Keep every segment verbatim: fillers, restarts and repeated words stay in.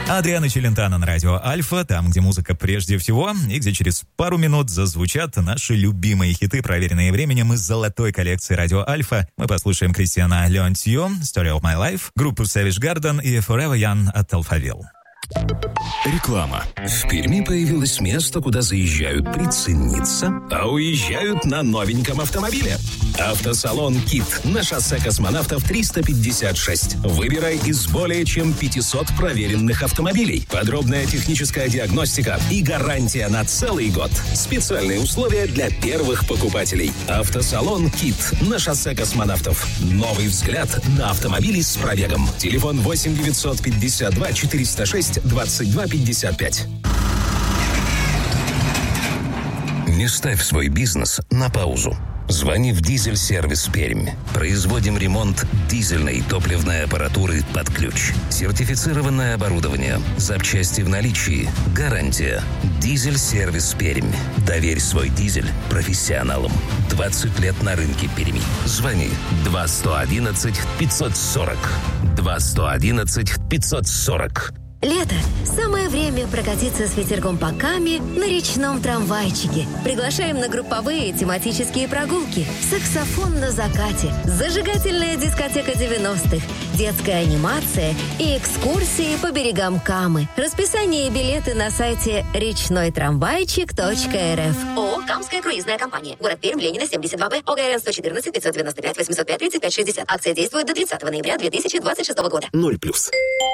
Адриано Челентано на радио Альфа, там, где музыка прежде всего, и где через пару минут зазвучат наши любимые хиты, проверенные временем из золотой коллекции радио Альфа. Мы послушаем Кристиана Леонтьо, Story of My Life, группу Savage Garden и Forever Young от Alphaville. Реклама. В Перми появилось место, куда заезжают прицениться, а уезжают на новеньком автомобиле. Автосалон «Кит» на шоссе Космонавтов триста пятьдесят шесть. Выбирай из более чем пятисот проверенных автомобилей. Подробная техническая диагностика и гарантия на целый год. Специальные условия для первых покупателей. Автосалон «Кит» на шоссе Космонавтов. Новый взгляд на автомобили с пробегом. Телефон восемь девятьсот пятьдесят два четыреста шесть двадцать два пятьдесят пять. Не ставь свой бизнес на паузу. Звони в «Дизель-сервис Пермь». Производим ремонт дизельной топливной аппаратуры под ключ. Сертифицированное оборудование. Запчасти в наличии. Гарантия. «Дизель-сервис Пермь». Доверь свой дизель профессионалам. двадцать лет на рынке Перми. Звони два сто одиннадцать пятьсот сорок. два сто одиннадцать пятьсот сорок. Лето. Самое время прокатиться с ветерком по Каме на речном трамвайчике. Приглашаем на групповые тематические прогулки. Саксофон на закате. Зажигательная дискотека девяностых. Детская анимация и экскурсии по берегам Камы. Расписание и билеты на сайте речной трамвайчик точка эр эф. ООО «Камская круизная компания». Город Пермь, Ленина, семьдесят два бэ. ОГРН сто четырнадцать пятьсот девяносто пять восемьсот пять тридцать пять шестьдесят. Акция действует до тридцатого ноября две тысячи двадцать шестого года. Ноль плюс.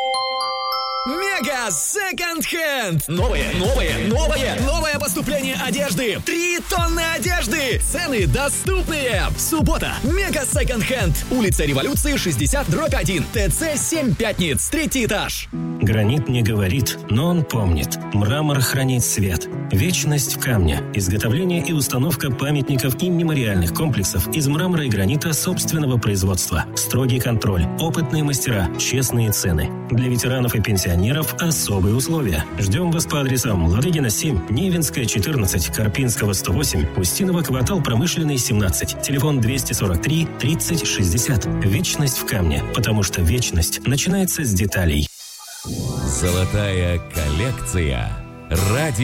Мега Second Hand. Новое, новое, новое, новое поступление одежды. Три тонны одежды. Цены доступные. Суббота. Мега Second Hand. Улица Революции, шестьдесят, дробь один. ТЦ семь Пятниц. Третий этаж. Гранит не говорит, но он помнит. Мрамор хранит свет. Вечность в камне. Изготовление и установка памятников и мемориальных комплексов из мрамора и гранита собственного производства. Строгий контроль. Опытные мастера. Честные цены. Для ветеранов и пенсионеров особые условия. Ждем вас по адресам Ладыгина семь, Невинская четырнадцать, Карпинского сто восемь, Устинова квартал Промышленный семнадцать. Телефон двести сорок три тридцать шестьдесят. Вечность в камне, потому что вечность начинается с деталей. Золотая коллекция. Радио.